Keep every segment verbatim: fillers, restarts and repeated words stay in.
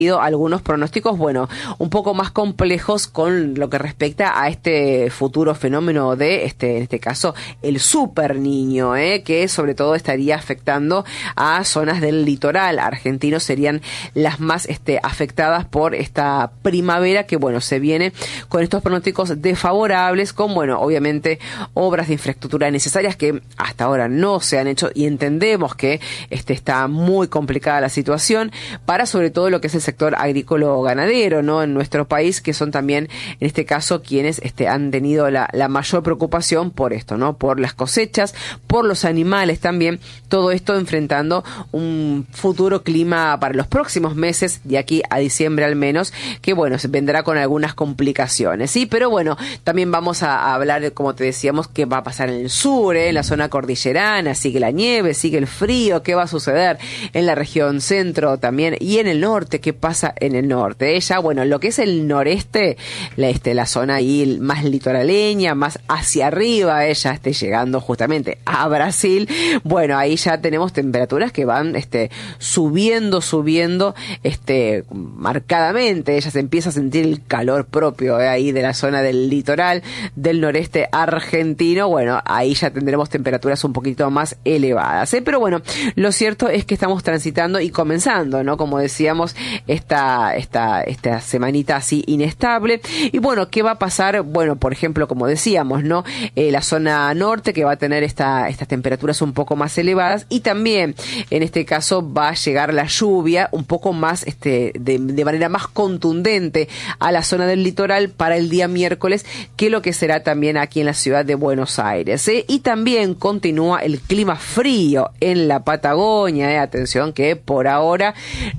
algunos pronósticos, bueno, un poco más complejos con lo que respecta a este futuro fenómeno de, este, en este caso, el super niño, ¿eh? que sobre todo estaría afectando a zonas del litoral argentino, serían las más este, afectadas por esta primavera que, bueno, se viene con estos pronósticos desfavorables, con, bueno, obviamente, obras de infraestructura necesarias que hasta ahora no se han hecho y entendemos que este, está muy complicada la situación para sobre todo lo que es el sector agrícola ganadero, ¿no? En nuestro país, que son también, en este caso, quienes este, han tenido la, la mayor preocupación por esto, ¿no? Por las cosechas, por los animales también, todo esto enfrentando un futuro clima para los próximos meses, de aquí a diciembre al menos, que bueno, se vendrá con algunas complicaciones, ¿sí? Pero bueno, también vamos a, a hablar, de, como te decíamos, qué va a pasar en el sur, ¿eh? En la zona cordillerana, sigue la nieve, sigue el frío, qué va a suceder en la región centro también, y en el norte, qué pasa en el norte. Ella, bueno, lo que es el noreste, la, este, la zona ahí más litoraleña, más hacia arriba, ella esté llegando justamente a Brasil, bueno, ahí ya tenemos temperaturas que van este, subiendo, subiendo este, marcadamente. Ella se empieza a sentir el calor propio eh, ahí de la zona del litoral del noreste argentino. Bueno, ahí ya tendremos temperaturas un poquito más elevadas, ¿eh? Pero bueno, lo cierto es que estamos transitando y comenzando, ¿no? Como decíamos, esta, esta, esta semanita así inestable. Y bueno, ¿qué va a pasar? Bueno, por ejemplo, como decíamos, ¿no? Eh, la zona norte que va a tener esta, estas temperaturas un poco más elevadas, y también en este caso va a llegar la lluvia un poco más, este, de, de manera más contundente a la zona del litoral para el día miércoles, que lo que será también aquí en la ciudad de Buenos Aires, ¿eh? Y también continúa el clima frío en la Patagonia, ¿eh? Atención que por ahora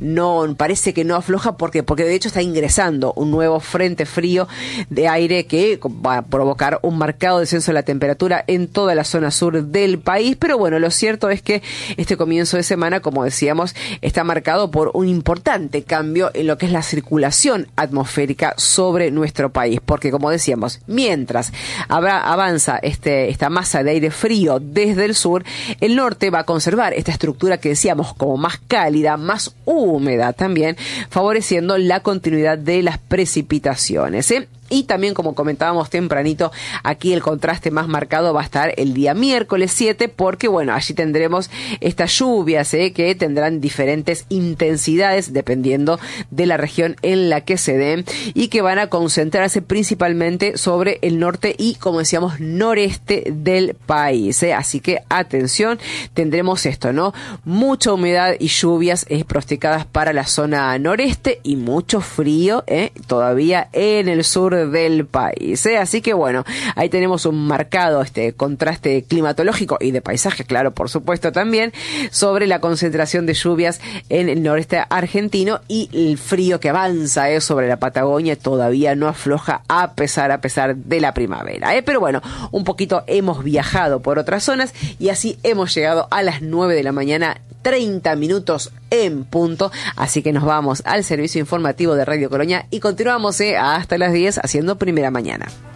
no parece que no afloja, porque porque de hecho está ingresando un nuevo frente frío de aire que va a provocar un marcado descenso de la temperatura en toda la zona sur del país. Pero bueno, lo cierto es que este comienzo de semana, como decíamos, está marcado por un importante cambio en lo que es la circulación atmosférica sobre nuestro país, porque como decíamos, mientras habrá, avanza este, esta masa de aire frío desde el sur, el norte va a conservar esta estructura que decíamos como más cálida, más húmeda también, favoreciendo la continuidad de las precipitaciones, ¿eh? Y también, como comentábamos tempranito, aquí el contraste más marcado va a estar el día miércoles siete, porque bueno, allí tendremos estas lluvias ¿eh? que tendrán diferentes intensidades dependiendo de la región en la que se den, y que van a concentrarse principalmente sobre el norte y, como decíamos, noreste del país, ¿eh? Así que atención, tendremos esto, ¿no? Mucha humedad y lluvias eh, pronosticadas para la zona noreste, y mucho frío ¿eh? todavía en el sur del país, ¿eh? Así que bueno, ahí tenemos un marcado este contraste climatológico y de paisaje, claro, por supuesto también, sobre la concentración de lluvias en el noreste argentino, y el frío que avanza ¿eh? sobre la Patagonia todavía no afloja a pesar, a pesar de la primavera, ¿eh? Pero bueno, un poquito hemos viajado por otras zonas y así hemos llegado a las nueve de la mañana, treinta minutos en punto, así que nos vamos al servicio informativo de Radio Colonia y continuamos eh, hasta las diez haciendo Primera Mañana.